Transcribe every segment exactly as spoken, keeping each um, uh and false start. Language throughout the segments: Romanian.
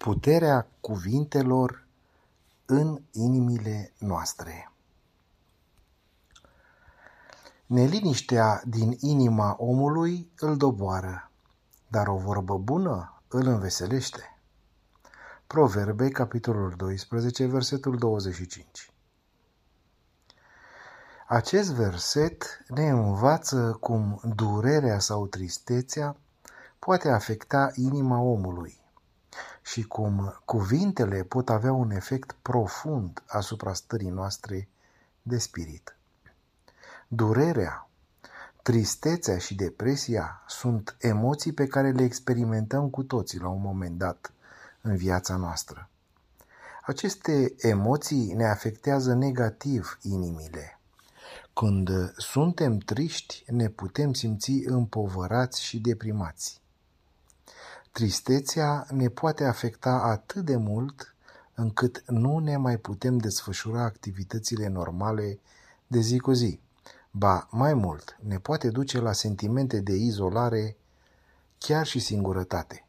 Puterea cuvintelor în inimile noastre. Neliniștea din inima omului îl doboară, dar o vorbă bună îl înveselește. Proverbe, capitolul doisprezece, versetul douăzeci și cinci. Acest verset ne învață cum durerea sau tristețea poate afecta inima omului și cum cuvintele pot avea un efect profund asupra stării noastre de spirit. Durerea, tristețea și depresia sunt emoții pe care le experimentăm cu toții la un moment dat în viața noastră. Aceste emoții ne afectează negativ inimile. Când suntem triști, ne putem simți împovărați și deprimați. Tristețea ne poate afecta atât de mult încât nu ne mai putem desfășura activitățile normale de zi cu zi. Ba, mai mult, ne poate duce la sentimente de izolare, chiar și singurătate.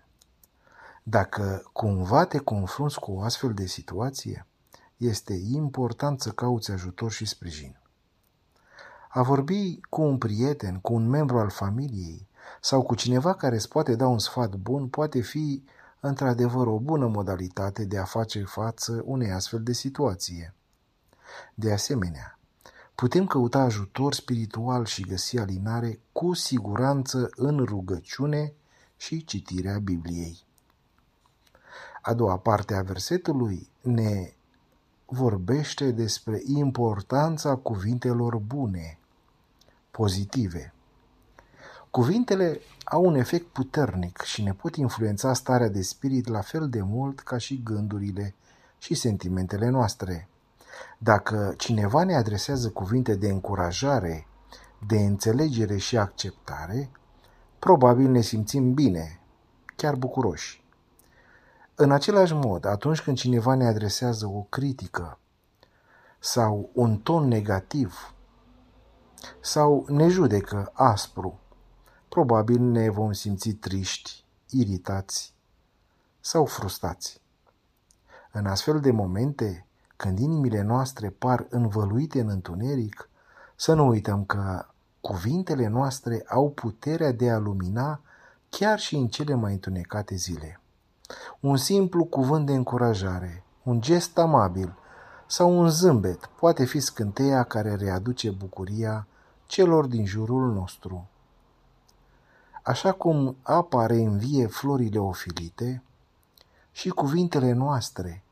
Dacă cumva te confrunți cu o astfel de situație, este important să cauți ajutor și sprijin. A vorbi cu un prieten, cu un membru al familiei sau cu cineva care îți poate da un sfat bun poate fi într-adevăr o bună modalitate de a face față unei astfel de situație. De asemenea, putem căuta ajutor spiritual și găsi alinare cu siguranță în rugăciune și citirea Bibliei. A doua parte a versetului ne vorbește despre importanța cuvintelor bune, pozitive. Cuvintele au un efect puternic și ne pot influența starea de spirit la fel de mult ca și gândurile și sentimentele noastre. Dacă cineva ne adresează cuvinte de încurajare, de înțelegere și acceptare, probabil ne simțim bine, chiar bucuroși. În același mod, atunci când cineva ne adresează o critică sau un ton negativ sau ne judecă aspru, probabil ne vom simți triști, iritați sau frustrați. În astfel de momente, când inimile noastre par învăluite în întuneric, să nu uităm că cuvintele noastre au puterea de a lumina chiar și în cele mai întunecate zile. Un simplu cuvânt de încurajare, un gest amabil sau un zâmbet poate fi scânteia care readuce bucuria celor din jurul nostru. Așa cum apa reînvie florile ofilite, și cuvintele noastre